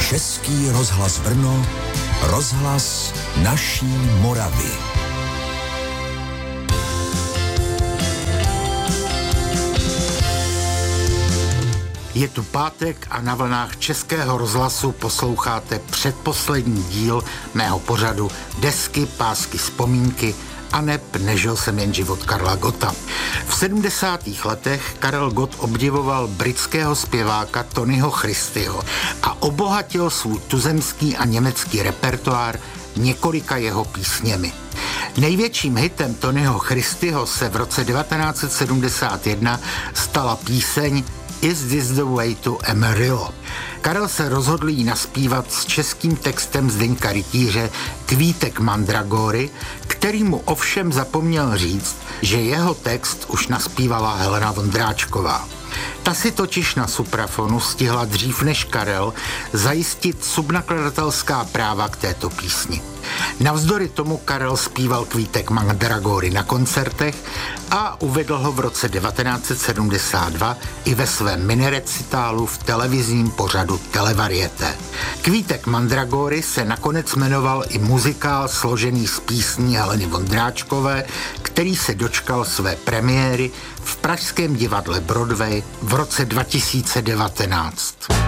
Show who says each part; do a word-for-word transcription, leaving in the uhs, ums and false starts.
Speaker 1: Český rozhlas Brno, rozhlas naší Moravy.
Speaker 2: Je tu pátek a na vlnách Českého rozhlasu posloucháte předposlední díl mého pořadu Desky, pásky, vzpomínky a neb nežil jsem jen život Karla Gotta. V sedmdesátých letech Karel Gott obdivoval britského zpěváka Tonyho Christyho a obohatil svůj tuzemský a německý repertoár několika jeho písněmi. Největším hitem Tonyho Christyho se v roce devatenáct set sedmdesát jedna stala píseň Is This the Way to Amarillo. Karel se rozhodl jí naspívat s českým textem Zdeňka Rytíře Kvítek mandragory, který mu ovšem zapomněl říct, že jeho text už naspívala Helena Vondráčková. Ta si totiž na suprafonu stihla dřív než Karel zajistit subnakladatelská práva k této písni. Navzdory tomu Karel zpíval Kvítek mandragory na koncertech a uvedl ho v roce devatenáct set sedmdesát dva i ve svém minirecitálu v televizním pořadu Televarieté. Kvítek mandragory se nakonec jmenoval i muzikál složený z písní Heleny Vondráčkové, který se dočkal své premiéry v pražském divadle Broadway v roce dva tisíce devatenáct.